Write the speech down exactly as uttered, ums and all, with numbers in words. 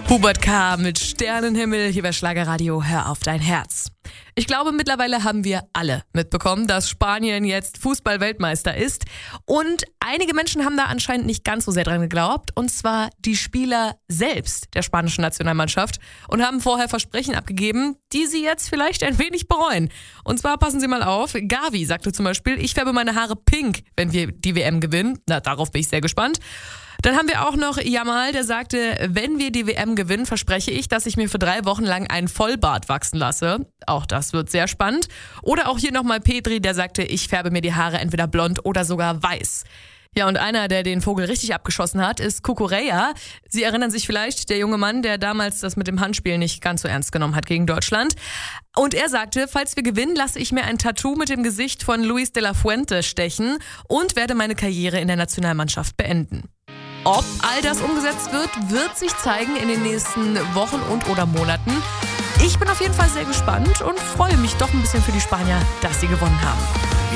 Hubert K. mit Sternenhimmel hier bei Schlagerradio. Hör auf dein Herz. Ich glaube, mittlerweile haben wir alle mitbekommen, dass Spanien jetzt Fußball-Weltmeister ist. Und einige Menschen haben da anscheinend nicht ganz so sehr dran geglaubt. Und zwar die Spieler selbst der spanischen Nationalmannschaft. Und haben vorher Versprechen abgegeben, die sie jetzt vielleicht ein wenig bereuen. Und zwar, passen Sie mal auf, Gavi sagte zum Beispiel, ich färbe meine Haare pink, wenn wir die W M gewinnen. Na, darauf bin ich sehr gespannt. Dann haben wir auch noch Yamal, der sagte, wenn wir die W M gewinnen, verspreche ich, dass ich mir für drei Wochen lang einen Vollbart wachsen lasse. Auch das wird sehr spannend. Oder auch hier nochmal Pedri, der sagte, ich färbe mir die Haare entweder blond oder sogar weiß. Ja, und einer, der den Vogel richtig abgeschossen hat, ist Cucurella. Sie erinnern sich vielleicht, der junge Mann, der damals das mit dem Handspiel nicht ganz so ernst genommen hat gegen Deutschland. Und er sagte, falls wir gewinnen, lasse ich mir ein Tattoo mit dem Gesicht von Luis de la Fuente stechen und werde meine Karriere in der Nationalmannschaft beenden. Ob all das umgesetzt wird, wird sich zeigen in den nächsten Wochen und oder Monaten. Ich bin auf jeden Fall sehr gespannt und freue mich doch ein bisschen für die Spanier, dass sie gewonnen haben.